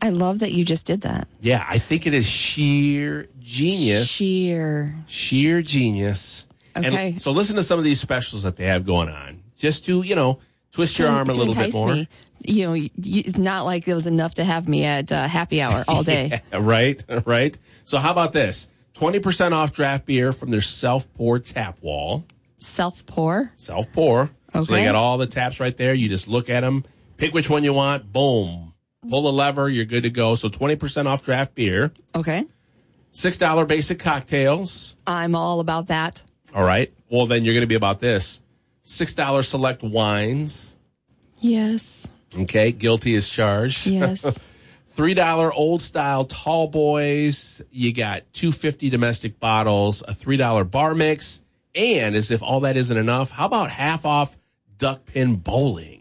I love that you just did that. Yeah, I think it is sheer genius. Sheer genius. Okay. And so listen to some of these specials that they have going on. Just to, twist your arm a little bit more. Me. It's not like it was enough to have me at happy hour all day. Yeah, right. So how about this? 20% off draft beer from their self-pour tap wall. Self-pour? Self-pour. Okay. So they got all the taps right there. You just look at them, pick which one you want, boom. Pull a lever, you're good to go. So 20% off draft beer. Okay. $6 basic cocktails. I'm all about that. All right. Well, then you're going to be about this. $6 select wines. Yes. Okay. Guilty as charged. Yes. $3 old style tall boys. You got $2.50 domestic bottles, a $3 bar mix. And as if all that isn't enough, how about half off duck pin bowling?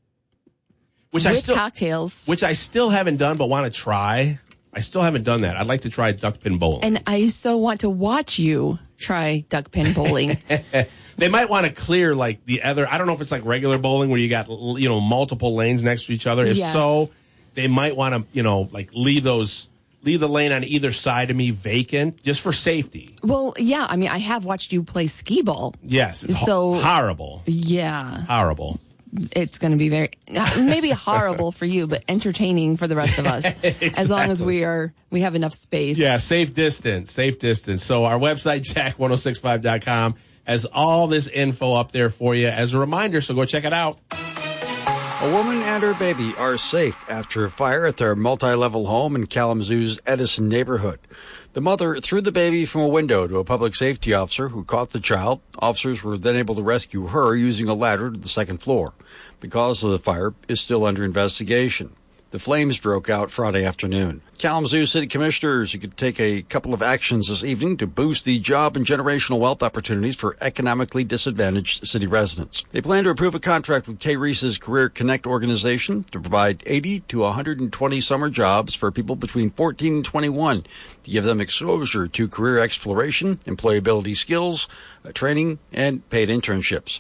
With cocktails. Which I still haven't done, but want to try. I still haven't done that. I'd like to try duck pin bowling. And I so want to watch you try duck pin bowling. They might want to clear like the other. I don't know if it's like regular bowling where you got multiple lanes next to each other. If so, they might want to like leave the lane on either side of me vacant just for safety. Well, yeah. I mean, I have watched you play skee ball. Yes. It's horrible. Yeah. Horrible. It's going to be maybe horrible for you, but entertaining for the rest of us. Exactly. As long as we have enough space. Yeah, safe distance. So our website, jack1065.com, has all this info up there for you as a reminder. So go check it out. A woman and her baby are safe after a fire at their multi-level home in Kalamazoo's Edison neighborhood. The mother threw the baby from a window to a public safety officer who caught the child. Officers were then able to rescue her using a ladder to the second floor. The cause of the fire is still under investigation. The flames broke out Friday afternoon. Kalamazoo City Commissioners could take a couple of actions this evening to boost the job and generational wealth opportunities for economically disadvantaged city residents. They plan to approve a contract with K. Reese's Career Connect organization to provide 80 to 120 summer jobs for people between 14 and 21 to give them exposure to career exploration, employability skills, training, and paid internships.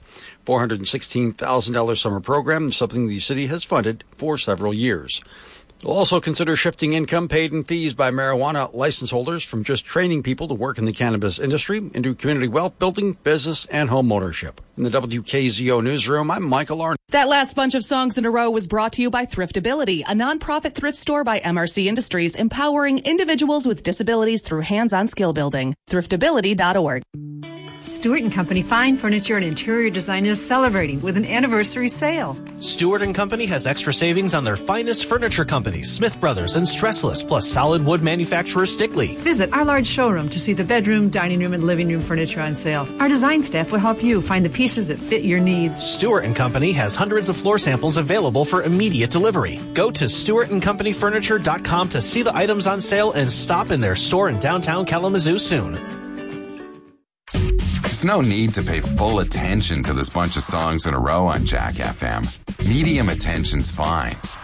$416,000 summer program is something the city has funded for several years. We'll also consider shifting income paid in fees by marijuana license holders from just training people to work in the cannabis industry into community wealth building, business, and home ownership. In the WKZO newsroom, I'm Michael Arndt. That last bunch of songs in a row was brought to you by Thriftability, a nonprofit thrift store by MRC Industries, empowering individuals with disabilities through hands-on skill building. Thriftability.org. Stewart & Company Fine Furniture and Interior Design is celebrating with an anniversary sale. Stewart & Company has extra savings on their finest furniture companies, Smith Brothers and Stressless, plus solid wood manufacturer Stickley. Visit our large showroom to see the bedroom, dining room, and living room furniture on sale. Our design staff will help you find the pieces that fit your needs. Stewart & Company has hundreds of floor samples available for immediate delivery. Go to StewartandCompanyFurniture.com to see the items on sale and stop in their store in downtown Kalamazoo soon. There's no need to pay full attention to this bunch of songs in a row on Jack FM. Medium attention's fine.